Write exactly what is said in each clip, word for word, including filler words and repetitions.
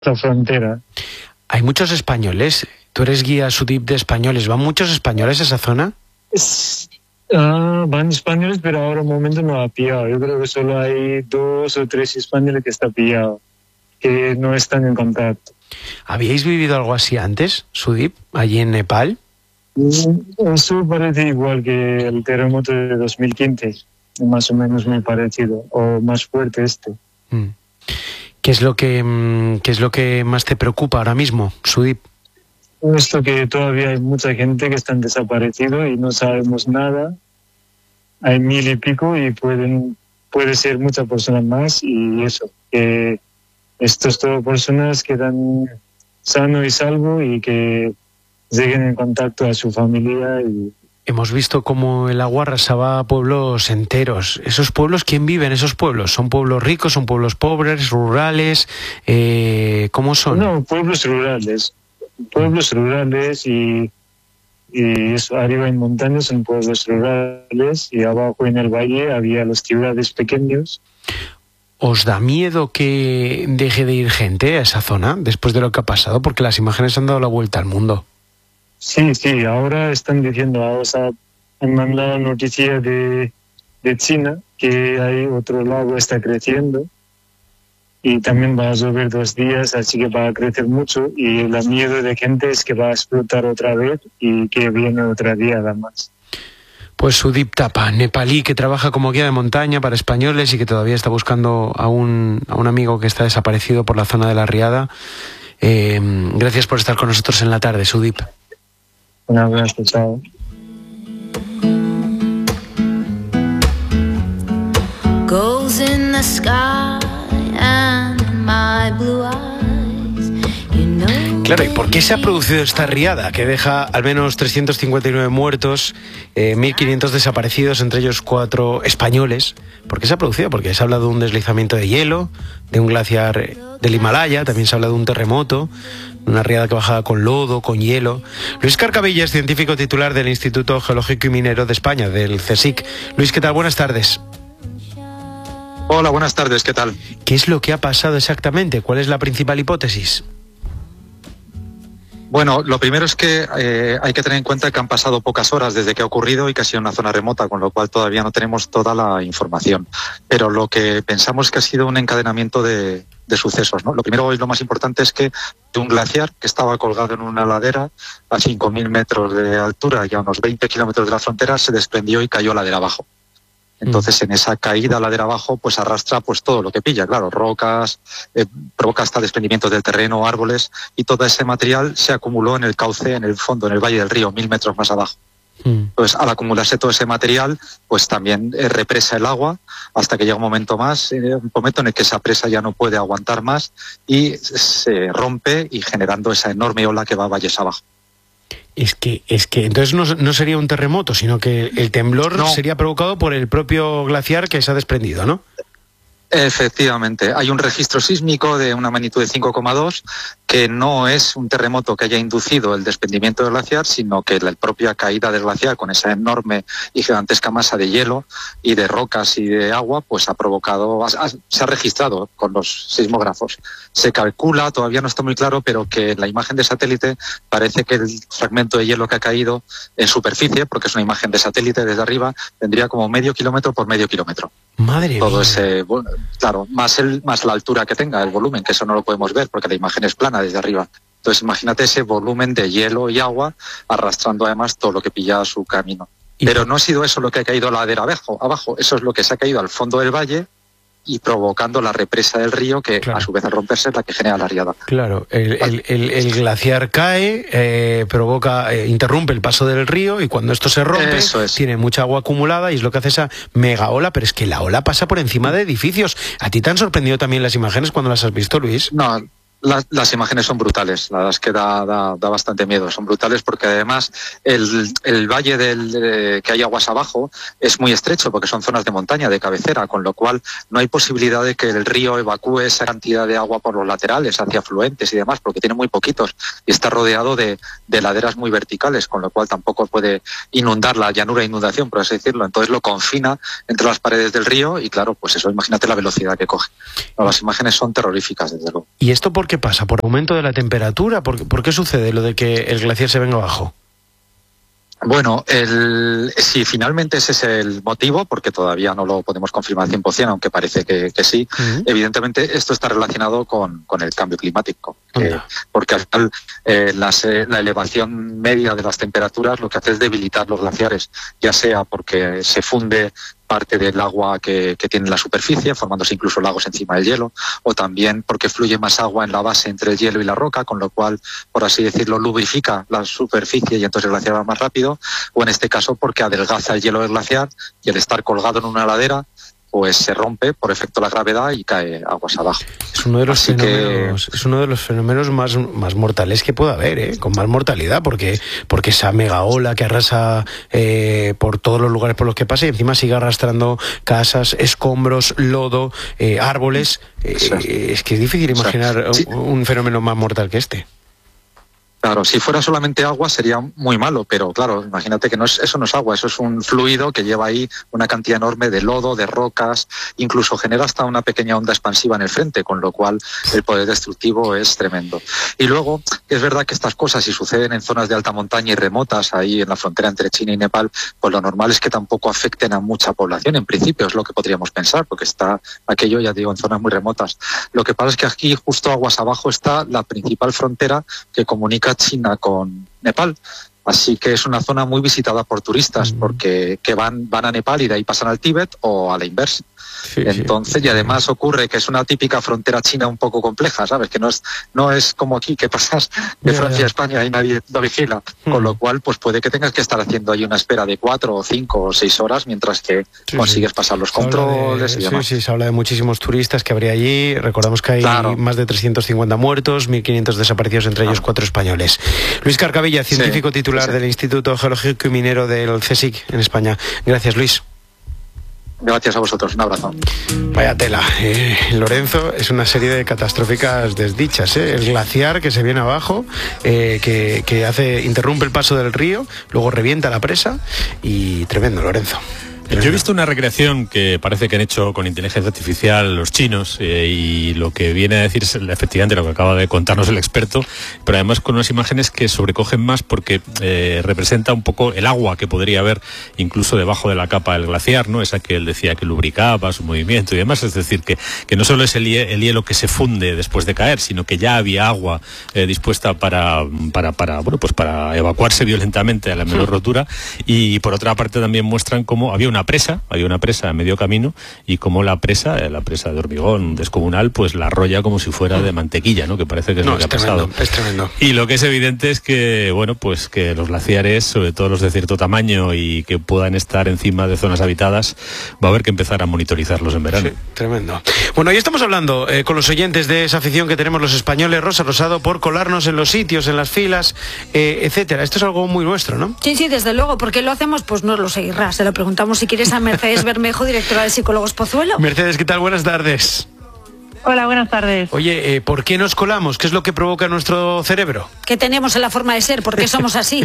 la frontera. Hay muchos españoles. Tú eres guía Sudip de españoles. ¿Van muchos españoles a esa zona? Es, uh, van españoles, pero ahora en el momento no ha pillado. Yo creo que solo hay dos o tres españoles que están pillados, que no están en contacto. ¿Habíais vivido algo así antes, Sudip, allí en Nepal? Eso parece igual que el terremoto de dos mil quince, más o menos muy parecido, o más fuerte este. Mm. ¿Qué es lo que, qué es lo que más te preocupa ahora mismo, Sudip? Esto que todavía hay mucha gente que están desaparecidos y no sabemos nada. Hay mil y pico y pueden puede ser muchas personas más, y eso, que estas todas personas quedan sanos y salvos y que lleguen en contacto a su familia. Y hemos visto cómo el agua arrasaba pueblos enteros. ¿Esos pueblos, quién vive en esos pueblos? ¿Son pueblos ricos, son pueblos pobres, rurales? Eh, ¿Cómo son? No, pueblos rurales. Pueblos rurales y, y eso, arriba en montañas son pueblos rurales y abajo en el valle había las ciudades pequeñas. ¿Os da miedo que deje de ir gente a esa zona después de lo que ha pasado? Porque las imágenes han dado la vuelta al mundo. Sí, sí, ahora están diciendo, o sea, han mandado noticias de, de China que hay otro lago está creciendo y también va a llover dos días, así que va a crecer mucho, y el miedo de gente es que va a explotar otra vez y que viene otra día más. Pues Sudip Thapa, nepalí, que trabaja como guía de montaña para españoles y que todavía está buscando a un, a un amigo que está desaparecido por la zona de la Riada. Eh, gracias por estar con nosotros en la tarde, Sudip. Un abrazo, chao. Goes in the sky and my blue eyes, you know. Claro, ¿y por qué se ha producido esta riada que deja al menos trescientos cincuenta y nueve muertos, eh, mil quinientos desaparecidos, entre ellos cuatro españoles? ¿Por qué se ha producido? Porque se ha hablado de un deslizamiento de hielo, de un glaciar del Himalaya, también se habla de un terremoto, una riada que bajaba con lodo, con hielo. Luis Carcavilla es científico titular del Instituto Geológico y Minero de España, del CSIC. Luis, ¿qué tal? Buenas tardes. Hola, buenas tardes, ¿qué tal? ¿Qué es lo que ha pasado exactamente? ¿Cuál es la principal hipótesis? Bueno, lo primero es que eh, hay que tener en cuenta que han pasado pocas horas desde que ha ocurrido y que ha sido una zona remota, con lo cual todavía no tenemos toda la información. Pero lo que pensamos es que ha sido un encadenamiento de, de sucesos, ¿no? Lo primero y lo más importante es que de un glaciar que estaba colgado en una ladera a cinco mil metros de altura y a unos veinte kilómetros de la frontera se desprendió y cayó ladera abajo. Entonces, en esa caída ladera abajo, pues arrastra pues todo lo que pilla, claro, rocas, eh, provoca hasta desprendimientos del terreno, árboles, y todo ese material se acumuló en el cauce, en el fondo, en el valle del río, mil metros más abajo. Entonces, al acumularse todo ese material, pues también eh, represa el agua hasta que llega un momento más, eh, un momento en el que esa presa ya no puede aguantar más y se rompe, y generando esa enorme ola que va valles abajo. Es que, es que entonces no, no sería un terremoto, sino que el temblor no. sería provocado por el propio glaciar que se ha desprendido, ¿no? Efectivamente, hay un registro sísmico de una magnitud de cinco coma dos que no es un terremoto que haya inducido el desprendimiento del glaciar, sino que la propia caída del glaciar con esa enorme y gigantesca masa de hielo y de rocas y de agua, pues ha provocado, ha, se ha registrado con los sismógrafos. Se calcula, todavía no está muy claro, pero que en la imagen de satélite parece que el fragmento de hielo que ha caído en superficie, porque es una imagen de satélite desde arriba, tendría como medio kilómetro por medio kilómetro. Madre Todo mía. ese, claro, más el más la altura que tenga, el volumen, que eso no lo podemos ver porque la imagen es plana desde arriba. Entonces imagínate ese volumen de hielo y agua arrastrando además todo lo que pilla a su camino. Pero no ha sido eso lo que ha caído a la ladera abajo, abajo, eso es lo que se ha caído al fondo del valle y provocando la represa del río, que claro, a su vez al romperse es la que genera la riada. Claro, el, el, el, el glaciar cae, eh, provoca, eh, interrumpe el paso del río, y cuando esto se rompe, Eso es. tiene mucha agua acumulada y es lo que hace esa mega ola, pero es que la ola pasa por encima de edificios. ¿A ti te han sorprendido también las imágenes cuando las has visto, Luis? No, las, las imágenes son brutales, la verdad es que da, da, da bastante miedo, son brutales porque además el, el valle del, de, que hay aguas abajo es muy estrecho porque son zonas de montaña, de cabecera, con lo cual no hay posibilidad de que el río evacúe esa cantidad de agua por los laterales hacia afluentes y demás, porque tiene muy poquitos y está rodeado de, de laderas muy verticales, con lo cual tampoco puede inundar la llanura, inundación, por así decirlo. Entonces lo confina entre las paredes del río y claro, pues eso, imagínate la velocidad que coge. No, las imágenes son terroríficas, desde luego. ¿Y esto por qué pasa? ¿Por aumento de la temperatura? ¿Por, por qué sucede lo de que el glaciar se venga abajo? Bueno, el, si finalmente ese es el motivo, porque todavía no lo podemos confirmar cien por cien, aunque parece que, que sí, uh-huh. evidentemente esto está relacionado con, con el cambio climático. Que, porque al final eh, las, eh, la elevación media de las temperaturas lo que hace es debilitar los glaciares, ya sea porque se funde parte del agua que, que tiene la superficie, formándose incluso lagos encima del hielo, o también porque fluye más agua en la base entre el hielo y la roca, con lo cual, por así decirlo, lubrifica la superficie y entonces el glaciar va más rápido, o en este caso porque adelgaza el hielo del glaciar y al estar colgado en una ladera, pues se rompe por efecto de la gravedad y cae aguas abajo. Es uno de los Así fenómenos, que... es uno de los fenómenos más, más mortales que puede haber, ¿eh? Con más mortalidad, porque, porque esa mega ola que arrasa eh, por todos los lugares por los que pasa y encima sigue arrastrando casas, escombros, lodo, eh, árboles. Eh, sí. Es que es difícil imaginar sí. un, un fenómeno más mortal que este. Claro, si fuera solamente agua sería muy malo, pero claro, imagínate que no es, eso no es agua, eso es un fluido que lleva ahí una cantidad enorme de lodo, de rocas, incluso genera hasta una pequeña onda expansiva en el frente, con lo cual el poder destructivo es tremendo. Y luego, es verdad que estas cosas, si suceden en zonas de alta montaña y remotas, ahí en la frontera entre China y Nepal, pues lo normal es que tampoco afecten a mucha población, en principio es lo que podríamos pensar, porque está aquello, ya digo, en zonas muy remotas. Lo que pasa es que aquí, justo aguas abajo, está la principal frontera que comunica China con Nepal, así que es una zona muy visitada por turistas porque que van van a Nepal y de ahí pasan al Tíbet o a la inversa. Sí, Entonces, sí. y además ocurre que es una típica frontera china un poco compleja, ¿sabes? Que no es no es como aquí, que pasas de Francia yeah, yeah. a España y nadie lo vigila. Hmm. Con lo cual, pues puede que tengas que estar haciendo ahí una espera de cuatro o cinco o seis horas mientras que sí, consigues sí. pasar los controles de, y demás. Sí, sí, se habla de muchísimos turistas que habría allí. Recordamos que hay claro. más de trescientos cincuenta muertos, mil quinientos desaparecidos, entre ellos cuatro españoles. Luis Carcavilla, científico sí, titular sí, sí. del Instituto Geológico y Minero del CSIC en España. Gracias, Luis. Gracias a vosotros, un abrazo. Vaya tela, eh, Lorenzo, es una serie de catastróficas desdichas, ¿eh? El glaciar que se viene abajo, eh, que, que hace interrumpe el paso del río, luego revienta la presa y tremendo, Lorenzo. Yo he visto una recreación que parece que han hecho con inteligencia artificial los chinos eh, y lo que viene a decir es efectivamente lo que acaba de contarnos el experto, pero además con unas imágenes que sobrecogen más porque eh, representa un poco el agua que podría haber incluso debajo de la capa del glaciar, ¿no? Esa que él decía que lubricaba su movimiento y demás, es decir, que, que no solo es el, hie- el hielo que se funde después de caer, sino que ya había agua eh, dispuesta para, para, para, bueno, pues para evacuarse violentamente a la menor rotura y por otra parte también muestran cómo había una presa, había una presa a medio camino y como la presa, la presa de hormigón descomunal, pues la arrolla como si fuera de mantequilla, ¿no? Que parece que es no, lo que es ha tremendo, pasado. Es tremendo. Y lo que es evidente es que, bueno, pues que los glaciares, sobre todo los de cierto tamaño y que puedan estar encima de zonas habitadas, va a haber que empezar a monitorizarlos en verano. Sí, tremendo. Bueno, y estamos hablando eh, con los oyentes de esa afición que tenemos los españoles, Rosa Rosado, por colarnos en los sitios, en las filas, eh, etcétera. Esto es algo muy nuestro, ¿no? Sí, sí, desde luego. ¿Por qué lo hacemos? Pues no lo seguirá. Se lo preguntamos si quieres a Mercedes Bermejo, directora de Psicólogos Pozuelo. Mercedes, ¿qué tal? Buenas tardes. Hola, buenas tardes. Oye, eh, ¿por qué nos colamos? ¿Qué es lo que provoca nuestro cerebro? ¿Qué tenemos en la forma de ser? ¿Por qué somos así?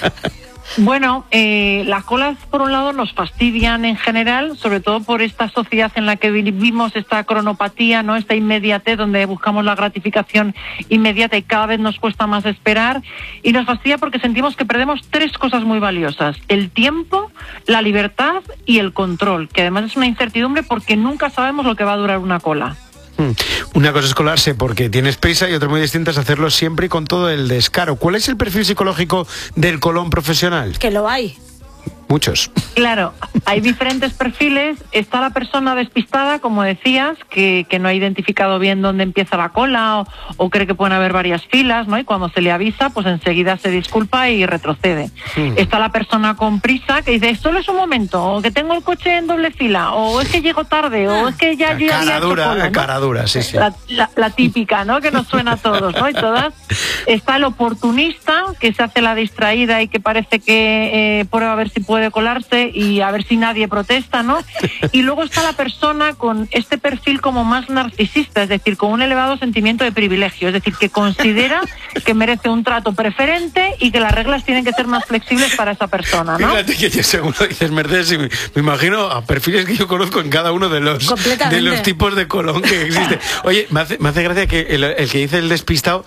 Bueno, eh, las colas por un lado nos fastidian en general, sobre todo por esta sociedad en la que vivimos, esta cronopatía, ¿no? Esta inmediatez donde buscamos la gratificación inmediata y cada vez nos cuesta más esperar, y nos fastidia porque sentimos que perdemos tres cosas muy valiosas: el tiempo, la libertad y el control, que además es una incertidumbre porque nunca sabemos lo que va a durar una cola. Una cosa es colarse porque tienes prisa y otra muy distinta es hacerlo siempre y con todo el descaro. ¿Cuál es el perfil psicológico del colón profesional? Que lo hay. Muchos. Claro, hay diferentes perfiles. Está la persona despistada, como decías, que, que no ha identificado bien dónde empieza la cola o, o cree que pueden haber varias filas, ¿no? Y cuando se le avisa, pues enseguida se disculpa y retrocede. Sí. Está la persona con prisa que dice, solo es un momento, o que tengo el coche en doble fila, o es que llego tarde, o es que ya... ya cara dura, cola, ¿no? Cara dura, sí, sí. La, la, la típica, ¿no? Que nos suena a todos, ¿no? Y todas. Está el oportunista, que se hace la distraída y que parece que eh, prueba a ver si puede puede colarse y a ver si nadie protesta, ¿no? Y luego está la persona con este perfil como más narcisista, es decir, con un elevado sentimiento de privilegio, es decir, que considera que merece un trato preferente y que las reglas tienen que ser más flexibles para esa persona, ¿no? Fíjate que según lo dices, Mercedes, me, me imagino a perfiles que yo conozco en cada uno de los, de los tipos de Colón que existe. Oye, me hace, me hace gracia que el, el que dice el despistado